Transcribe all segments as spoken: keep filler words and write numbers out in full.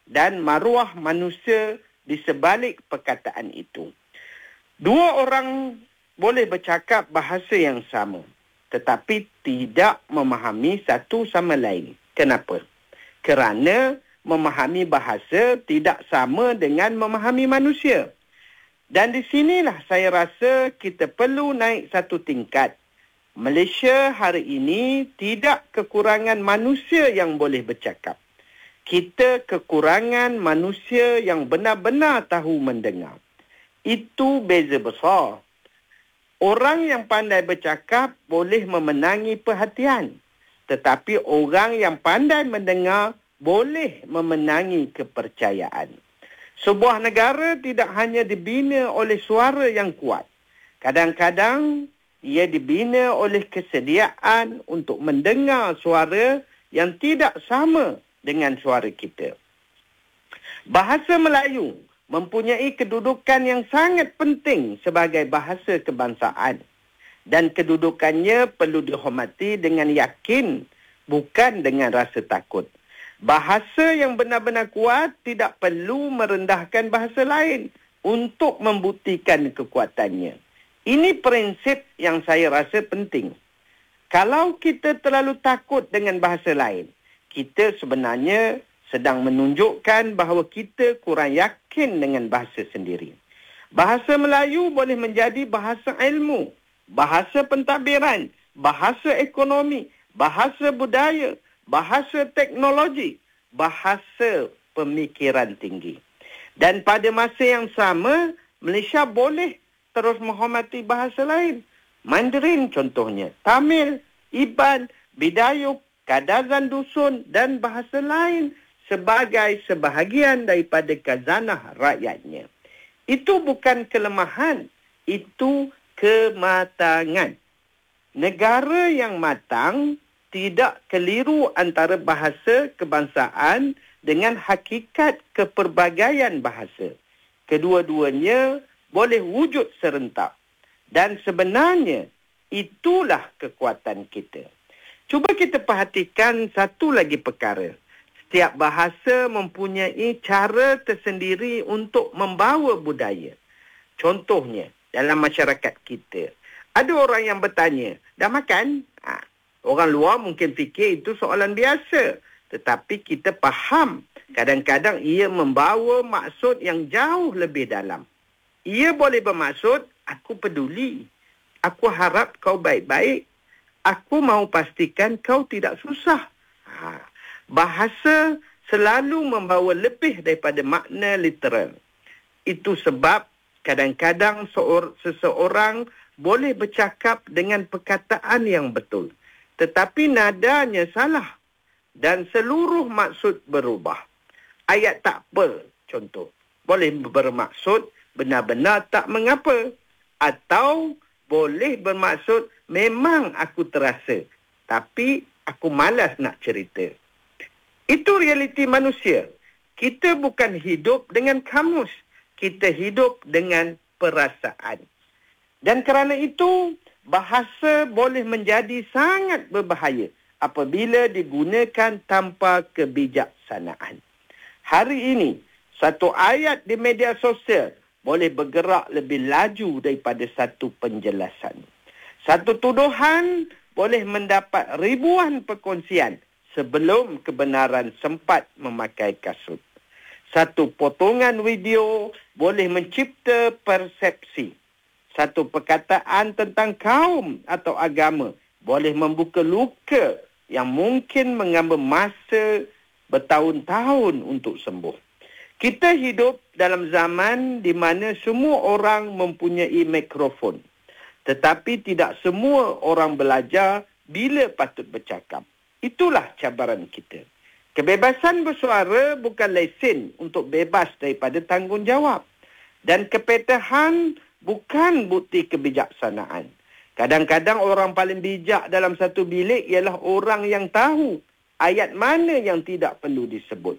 dan maruah manusia di sebalik perkataan itu. Dua orang boleh bercakap bahasa yang sama, tetapi tidak memahami satu sama lain. Kenapa? Kerana memahami bahasa tidak sama dengan memahami manusia. Dan di sinilah saya rasa kita perlu naik satu tingkat. Malaysia hari ini tidak kekurangan manusia yang boleh bercakap. Kita kekurangan manusia yang benar-benar tahu mendengar. Itu beza besar. Orang yang pandai bercakap boleh memenangi perhatian. Tetapi orang yang pandai mendengar boleh memenangi kepercayaan. Sebuah negara tidak hanya dibina oleh suara yang kuat. Kadang-kadang ia dibina oleh kesediaan untuk mendengar suara yang tidak sama dengan suara kita. Bahasa Melayu mempunyai kedudukan yang sangat penting sebagai bahasa kebangsaan. Dan kedudukannya perlu dihormati dengan yakin, bukan dengan rasa takut. Bahasa yang benar-benar kuat tidak perlu merendahkan bahasa lain untuk membuktikan kekuatannya. Ini prinsip yang saya rasa penting. Kalau kita terlalu takut dengan bahasa lain, kita sebenarnya sedang menunjukkan bahawa kita kurang yakin dengan bahasa sendiri. Bahasa Melayu boleh menjadi bahasa ilmu, bahasa pentadbiran, bahasa ekonomi, bahasa budaya, bahasa teknologi, bahasa pemikiran tinggi. Dan pada masa yang sama, Malaysia boleh terus menghormati bahasa lain. Mandarin contohnya, Tamil, Iban, Bidayuh, Kadazan Dusun dan bahasa lain sebagai sebahagian daripada khazanah rakyatnya. Itu bukan kelemahan, itu kematangan. Negara yang matang tidak keliru antara bahasa kebangsaan dengan hakikat kepelbagaian bahasa. Kedua-duanya boleh wujud serentak. Dan sebenarnya itulah kekuatan kita. Cuba kita perhatikan satu lagi perkara. Setiap bahasa mempunyai cara tersendiri untuk membawa budaya. Contohnya, dalam masyarakat kita, ada orang yang bertanya, dah makan? Ha, orang luar mungkin fikir itu soalan biasa. Tetapi kita faham, kadang-kadang ia membawa maksud yang jauh lebih dalam. Ia boleh bermaksud, aku peduli. Aku harap kau baik-baik. Aku mahu pastikan kau tidak susah. Ha. Bahasa selalu membawa lebih daripada makna literal. Itu sebab kadang-kadang seor- seseorang boleh bercakap dengan perkataan yang betul. Tetapi nadanya salah. Dan seluruh maksud berubah. Ayat tak apa, contoh. Boleh bermaksud benar-benar tak mengapa. Atau boleh bermaksud memang aku terasa. Tapi aku malas nak cerita. Itu realiti manusia. Kita bukan hidup dengan kamus. Kita hidup dengan perasaan. Dan kerana itu, bahasa boleh menjadi sangat berbahaya apabila digunakan tanpa kebijaksanaan. Hari ini, satu ayat di media sosial boleh bergerak lebih laju daripada satu penjelasan. Satu tuduhan boleh mendapat ribuan perkongsian sebelum kebenaran sempat memakai kasut. Satu potongan video boleh mencipta persepsi. Satu perkataan tentang kaum atau agama boleh membuka luka yang mungkin mengambil masa bertahun-tahun untuk sembuh. Kita hidup dalam zaman di mana semua orang mempunyai mikrofon. Tetapi tidak semua orang belajar bila patut bercakap. Itulah cabaran kita. Kebebasan bersuara bukan lesen untuk bebas daripada tanggungjawab. Dan kepetahan bukan bukti kebijaksanaan. Kadang-kadang orang paling bijak dalam satu bilik ialah orang yang tahu ayat mana yang tidak perlu disebut.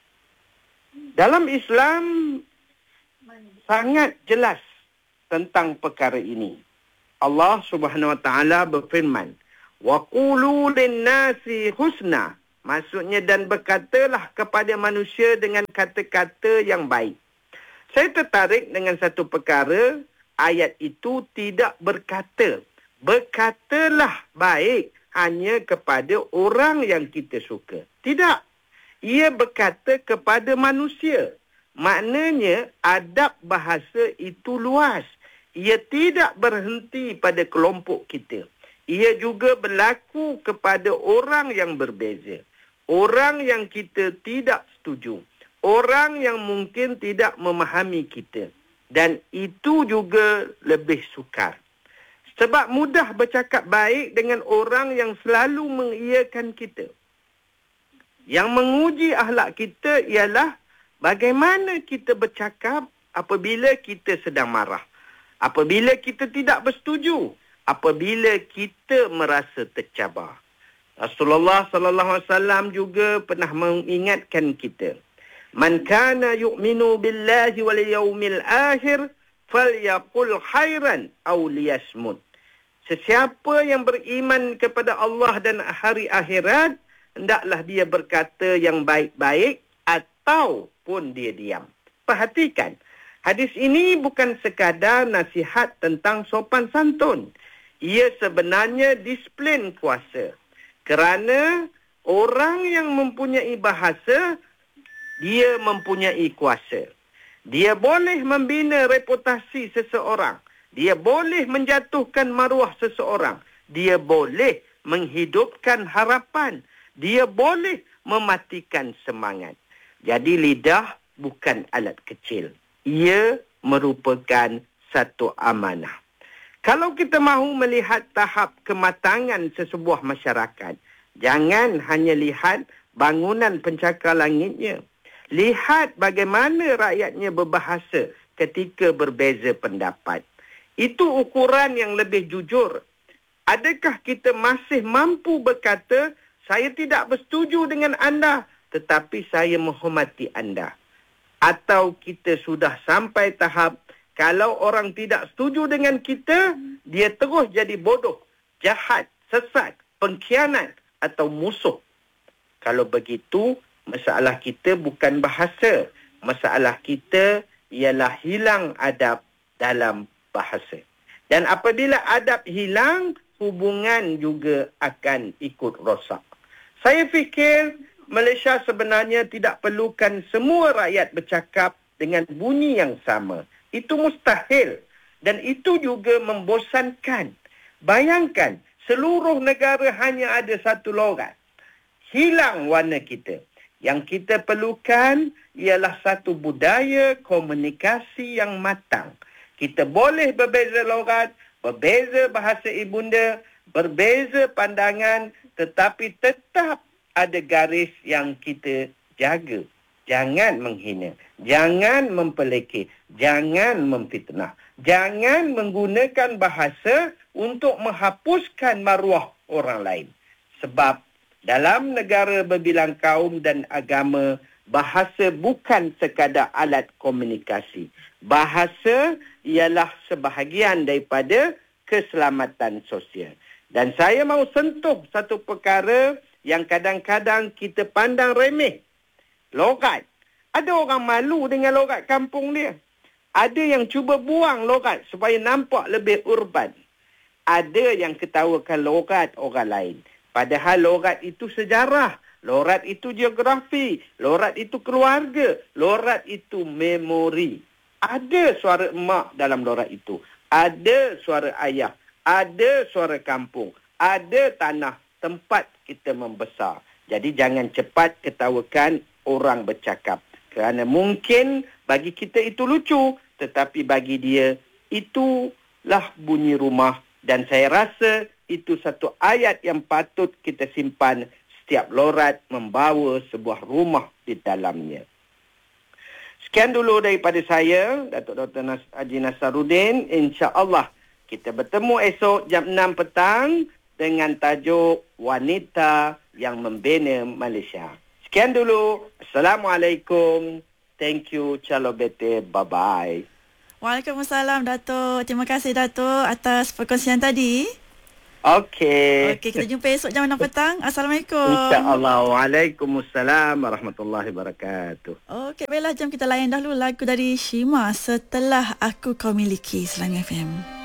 Dalam Islam sangat jelas tentang perkara ini. Allah Subhanahu Wa Taala berfirman, "Wa qulu lin-nasi husna." Maksudnya, dan berkatalah kepada manusia dengan kata-kata yang baik. Saya tertarik dengan satu perkara, ayat itu tidak berkata. Berkatalah baik hanya kepada orang yang kita suka. Tidak. Ia berkata kepada manusia. Maknanya, adab bahasa itu luas. Ia tidak berhenti pada kelompok kita. Ia juga berlaku kepada orang yang berbeza. Orang yang kita tidak setuju. Orang yang mungkin tidak memahami kita. Dan itu juga lebih sukar. Sebab mudah bercakap baik dengan orang yang selalu mengiyakan kita. Yang menguji akhlak kita ialah bagaimana kita bercakap apabila kita sedang marah. Apabila kita tidak bersetuju. Apabila kita merasa tercabar. Rasulullah sallallahu alaihi wasallam juga pernah mengingatkan kita. Man kana yu'minu billahi wal yawmil akhir falyaqul khairan aw liyasmut. Sesiapa yang beriman kepada Allah dan hari akhirat, hendaklah dia berkata yang baik-baik ataupun dia diam. Perhatikan, hadis ini bukan sekadar nasihat tentang sopan santun. Ia sebenarnya disiplin kuasa. Kerana orang yang mempunyai bahasa, dia mempunyai kuasa. Dia boleh membina reputasi seseorang. Dia boleh menjatuhkan maruah seseorang. Dia boleh menghidupkan harapan. Dia boleh mematikan semangat. Jadi lidah bukan alat kecil. Ia merupakan satu amanah. Kalau kita mahu melihat tahap kematangan sesebuah masyarakat, jangan hanya lihat bangunan pencakar langitnya. Lihat bagaimana rakyatnya berbahasa ketika berbeza pendapat. Itu ukuran yang lebih jujur. Adakah kita masih mampu berkata, saya tidak bersetuju dengan anda, tetapi saya menghormati anda? Atau kita sudah sampai tahap, kalau orang tidak setuju dengan kita, dia terus jadi bodoh, jahat, sesat, pengkhianat atau musuh. Kalau begitu, masalah kita bukan bahasa. Masalah kita ialah hilang adab dalam bahasa. Dan apabila adab hilang, hubungan juga akan ikut rosak. Saya fikir Malaysia sebenarnya tidak perlukan semua rakyat bercakap dengan bunyi yang sama. Itu mustahil. Dan itu juga membosankan. Bayangkan, seluruh negara hanya ada satu logat. Hilang warna kita. Yang kita perlukan ialah satu budaya komunikasi yang matang. Kita boleh berbeza logat, berbeza bahasa ibunda, berbeza pandangan, tetapi tetap ada garis yang kita jaga. Jangan menghina, jangan mempelekeh, jangan memfitnah. Jangan menggunakan bahasa untuk menghapuskan maruah orang lain. Sebab dalam negara berbilang kaum dan agama, bahasa bukan sekadar alat komunikasi. Bahasa ialah sebahagian daripada keselamatan sosial. Dan saya mahu sentuh satu perkara yang kadang-kadang kita pandang remeh. Logat. Ada orang malu dengan logat kampung dia. Ada yang cuba buang logat supaya nampak lebih urban. Ada yang ketawakan logat orang lain. Padahal logat itu sejarah. Logat itu geografi. Logat itu keluarga. Logat itu memori. Ada suara emak dalam logat itu. Ada suara ayah. Ada suara kampung. Ada tanah tempat kita membesar. Jadi jangan cepat ketawakan orang bercakap. Kerana mungkin bagi kita itu lucu, tetapi bagi dia itulah bunyi rumah. Dan saya rasa itu satu ayat yang patut kita simpan. Setiap lorat membawa sebuah rumah di dalamnya. Sekian dulu daripada saya, Datuk Doktor Nas- Haji Nasaruddin. InsyaAllah kita bertemu esok jam enam petang dengan tajuk Wanita yang Membina Malaysia. Sekian dulu. Assalamualaikum. Thank you. Ciao bete. Bye-bye. Waalaikumsalam, Datuk. Terima kasih, Datuk, atas perkongsian tadi. Okey. Okey, kita jumpa esok jam enam petang. Assalamualaikum. InsyaAllah. Waalaikumsalam warahmatullahi wabarakatuh. Okey, baiklah, jom kita layan dahulu lagu dari Shima, Setelah Aku Kau Miliki, Selain F M.